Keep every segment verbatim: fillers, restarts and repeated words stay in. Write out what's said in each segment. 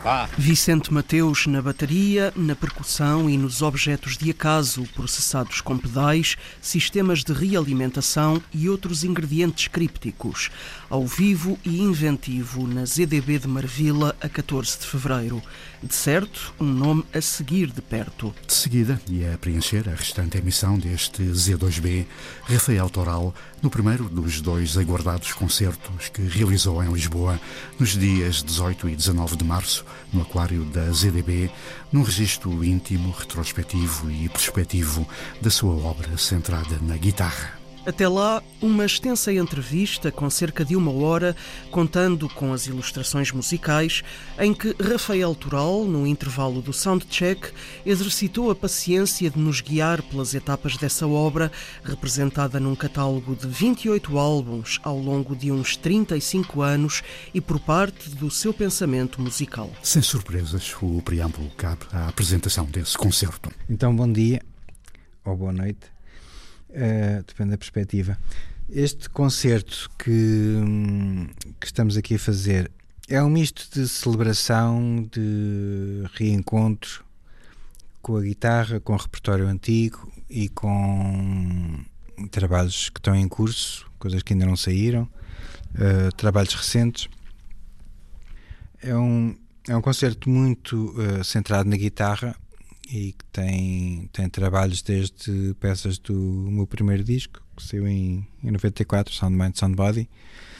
Vá. Vicente Mateus na bateria, na percussão e nos objetos de acaso processados com pedais, sistemas de realimentação e outros ingredientes crípticos. Ao vivo e inventivo na Z D B de Marvila a catorze de fevereiro. De certo, um nome a seguir de perto. De seguida, e a preencher a restante emissão deste Z dois B, Rafael Toral, no primeiro dos dois aguardados concertos que realizou em Lisboa, nos dias dezoito e dezanove de março, no Aquário da Z D B, num registro íntimo, retrospectivo e perspectivo da sua obra centrada na guitarra. Até lá, uma extensa entrevista com cerca de uma hora, contando com as ilustrações musicais, em que Rafael Toral, no intervalo do soundcheck, exercitou a paciência de nos guiar pelas etapas dessa obra, representada num catálogo de vinte e oito álbuns ao longo de uns trinta e cinco anos e por parte do seu pensamento musical. Sem surpresas, o preâmbulo cabe à apresentação desse concerto. Então, bom dia ou boa noite. Uh, depende da perspectiva. Este concerto que, que estamos aqui a fazer é um misto de celebração, de reencontro com a guitarra, com o repertório antigo e com trabalhos que estão em curso, coisas que ainda não saíram, uh, trabalhos recentes. É um, é um concerto muito uh, centrado na guitarra e que tem, tem trabalhos desde peças do meu primeiro disco, que saiu em, em noventa e quatro, Sound Mind, Sound Body,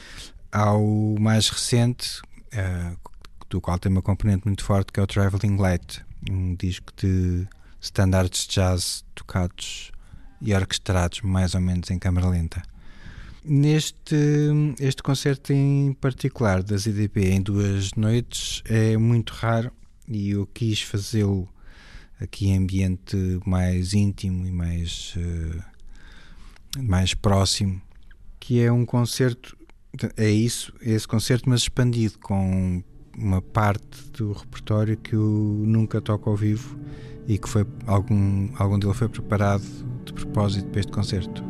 ao mais recente, uh, do qual tem uma componente muito forte, que é o Traveling Light, um disco de standards de jazz tocados e orquestrados mais ou menos em câmara lenta. Neste este concerto em particular da Z D B em duas noites é muito raro e eu quis fazê-lo aqui em ambiente mais íntimo e mais, uh, mais próximo, que é um concerto, é isso, é esse concerto, mas expandido, com uma parte do repertório que eu nunca toco ao vivo e que foi, algum, algum dele foi preparado de propósito para este concerto.